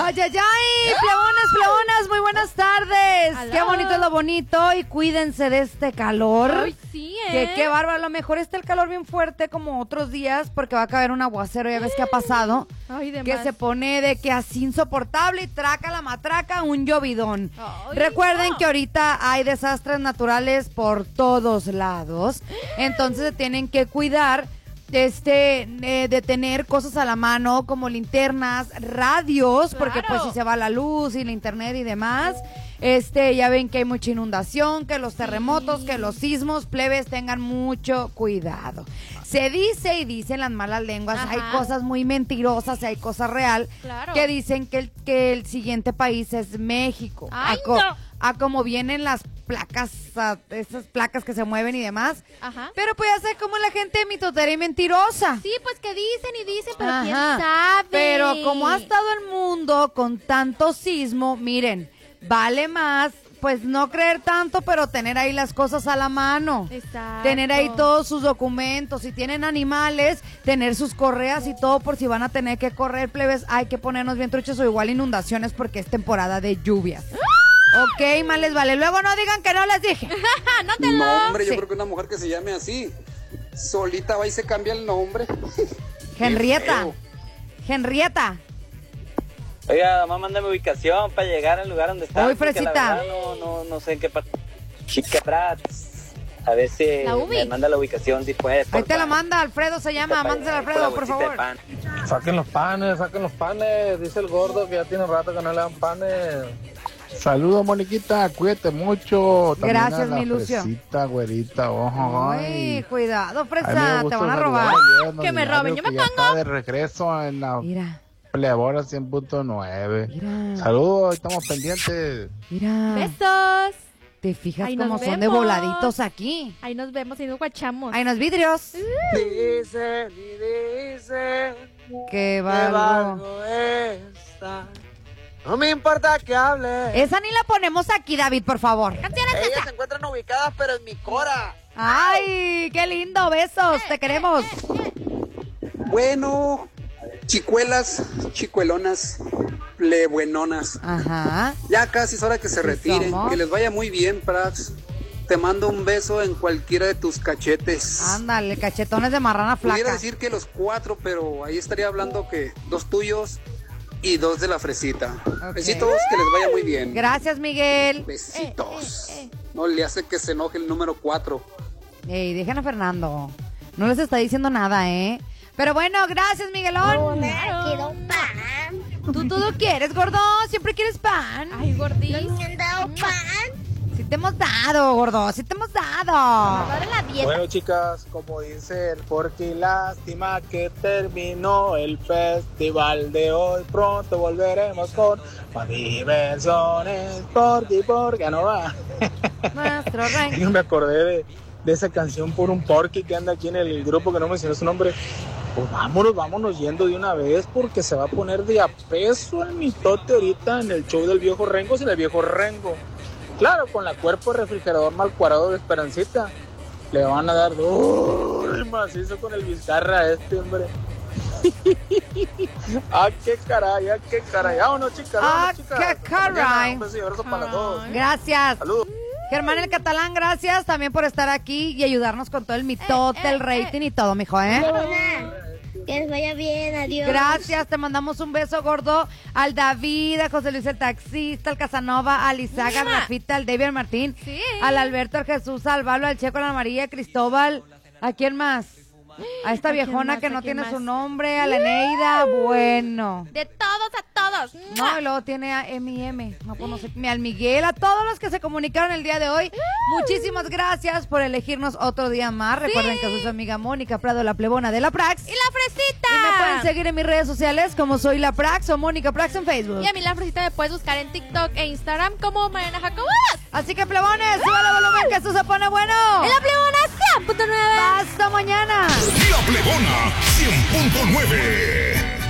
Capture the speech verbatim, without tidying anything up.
Ay, ay, ay, plebones, plebonas, muy buenas tardes. Hello. Qué bonito es lo bonito y cuídense de este calor. Ay, sí, ¿eh? Que qué bárbaro, a lo mejor está el calor bien fuerte como otros días porque va a caer un aguacero, ya ves que ha pasado. Ay, de Que más. se pone de que así insoportable y traca la matraca un llovidón. Ay, Recuerden no. que ahorita hay desastres naturales por todos lados, entonces se tienen que cuidar este eh, de tener cosas a la mano como linternas, radios, porque Claro. pues si se va la luz y la internet y demás, este ya ven que hay mucha inundación, que los terremotos, que los sismos, plebes, tengan mucho cuidado. Se dice y dicen las malas lenguas, Ajá. hay cosas muy mentirosas y hay cosas real Claro. que dicen que el, que el siguiente país es México. Ay, a, co- no. a como vienen las placas, a esas placas que se mueven y demás. Ajá. Pero pues ya sé cómo la gente mitotera y mentirosa. Sí, pues que dicen y dicen, pero quién Ajá. sabe. Pero como ha estado el mundo con tanto sismo, miren, vale más pues no creer tanto, pero tener ahí las cosas a la mano. Exacto. Tener ahí todos sus documentos. Si tienen animales, tener sus correas y todo por si van a tener que correr, plebes. Hay que ponernos bien truchos o igual inundaciones porque es temporada de lluvias. Ok, más les vale. Luego no digan que no les dije. no te lo... No, hombre, yo Sí. creo que una mujer que se llame así, solita va y se cambia el nombre. Henrietta. feo. Henrietta. Oiga, mamá, mándame ubicación para llegar al lugar donde está. Uy, porque la fresita. verdad No, no, no sé en qué parte. Chica Prats. A ver si La ubi. me manda la ubicación si puede. Ahí te porfa. la manda, Alfredo se llama. Mándasela a Alfredo, por favor. Saquen los panes, saquen los panes. Dice el gordo que ya tiene rato que no le dan panes. Saludos, Moniquita, cuídate mucho. También Gracias, a la mi Lucio. Fresita, güerita, ojo, Ay, ay. cuidado, Ay, me fresa, dio te gusto van a saludar robar. ayer, don Que me Hilario, roben, yo me que ya pongo. está de regreso en la Mira, Plebora cien punto nueve. mira, Saludos, estamos pendientes. mira. Besos. ¿Te fijas Ahí nos cómo son de vemos. voladitos aquí? Ahí nos vemos y nos guachamos. Hay unos vidrios. Dicen y dicen Que que valgo. valgo esta. No me importa que hable. Esa ni la ponemos aquí, David, por favor. Ellas se encuentran ubicadas, pero en mi cora. Ay, qué lindo, besos, te queremos. Bueno, chicuelas, chicuelonas, plebuenonas. Ajá. Ya casi es hora que se Sí retiren. somos. Que les vaya muy bien, Prax. Te mando un beso en cualquiera de tus cachetes. Ándale, cachetones de marrana Pudiera flaca. decir que los cuatro, pero ahí estaría hablando que dos tuyos y dos de la fresita. Ok. Besitos, que les vaya muy bien. Gracias, Miguel. Besitos. Eh, eh, eh. No le hace que se enoje el número cuatro. Ey, dejen a Fernando. No les está diciendo nada, ¿eh? Pero bueno, gracias, Miguelón. Claro. Tú todo quieres, gordo. Siempre quieres pan. Ay, gordis. Sí te hemos dado, gordo. Sí te hemos dado. Ahora la dieta. Bueno, chicas, como dice el Porky, lástima que terminó el festival de hoy. Pronto volveremos con más diversiones. Porky, Porky, ya no va. Nuestro rey. Yo me acordé de, de esa canción por un Porky que anda aquí en el grupo que no mencionó su nombre. Pues vámonos, vámonos yendo de una vez porque se va a poner de a peso el mitote ahorita en el show del viejo Rengo sin el viejo Rengo. Claro, con la cuerpo de refrigerador mal cuadrado de Esperancita. Le van a dar duro y macizo con el Vizcarra a este, hombre. Ah, qué caray, ah, qué caray. Vámonos, chicas, Ah, vámonos, chicas. qué Hasta mañana. caray. Un beso y abrazo para todos. Gracias. Saludos. Germán el Catalán, gracias también por estar aquí y ayudarnos con todo el mitote, Eh, eh, el rating y todo, mijo, ¿eh? Que les vaya bien, adiós. Gracias, te mandamos un beso gordo al David, a José Luis el taxista, al Casanova, al Izaga, al ¡Mua! Rafita, al David, al Martín, Sí. al Alberto, al Jesús, al Pablo, al Checo, a la María, a Cristóbal. ¿A quién más? A esta ¿A quién viejona más? que ¿A no quién tiene más? su nombre, a la Neida, bueno. De todos a todos. No, y luego tiene a M y M, no, pues no sé, al Miguel, a todos los que se comunicaron el día de hoy. Muchísimas gracias por elegirnos otro día más. Recuerden que soy su amiga Mónica Prado, la plebona de la Prax. Y la fresita. Y me pueden seguir en mis redes sociales como soy la Prax o Mónica Prax en Facebook. Y a mí la fresita me puedes buscar en TikTok e Instagram como Mariana Jacobas. Así que plebones, súbale volumen que esto se pone bueno. En la plebona cien punto nueve. Hasta mañana. La Plebona cien punto nueve.